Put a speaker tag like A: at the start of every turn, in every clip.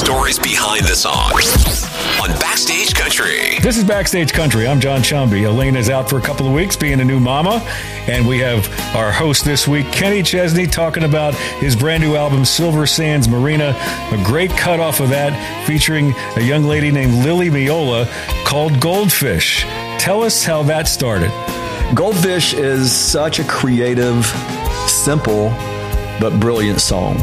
A: stories behind the song on Backstage Country.
B: This is Backstage Country. I'm John Chumby. Elena's out for a couple of weeks being a new mama, and we have our host this week, Kenny Chesney, talking about his brand new album, Silver Sands Marina, a great cut off of that featuring a young lady named Lily Miola called Goldfish. Tell us how that started.
C: Goldfish is such a creative, simple, but brilliant song.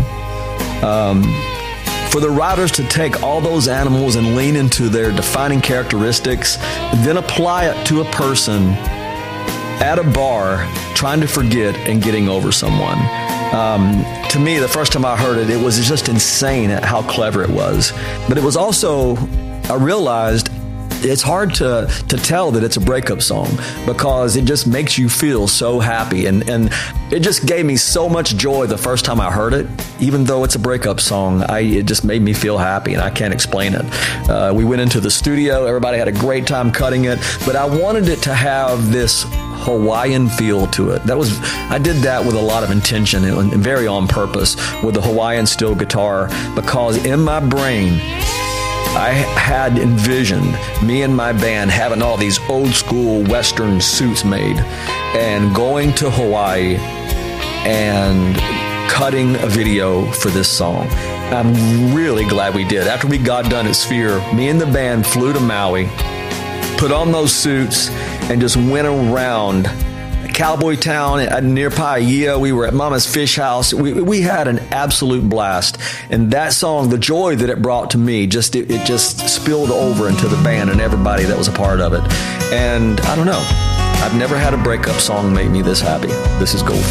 C: For the writers to take all those animals and lean into their defining characteristics, then apply it to a person at a bar trying to forget and getting over someone. To me, the first time I heard it, it was just insane at how clever it was. But it was also, I realized, it's hard to tell that it's a breakup song because it just makes you feel so happy. And it just gave me so much joy the first time I heard it. Even though it's a breakup song, it just made me feel happy, and I can't explain it. We went into the studio. Everybody had a great time cutting it. But I wanted it to have this Hawaiian feel to it. I did that with a lot of intention and very on purpose with the Hawaiian steel guitar, because in my brain, I had envisioned me and my band having all these old school Western suits made and going to Hawaii and cutting a video for this song. I'm really glad we did. After we got done at Sphere, me and the band flew to Maui, put on those suits, and just went around Cowboy Town near Paia. We were at Mama's Fish House. We had an absolute blast. And that song, the joy that it brought to me, it just spilled over into the band and everybody that was a part of it. And I don't know, I've never had a breakup song make me this happy. This is Goldfish.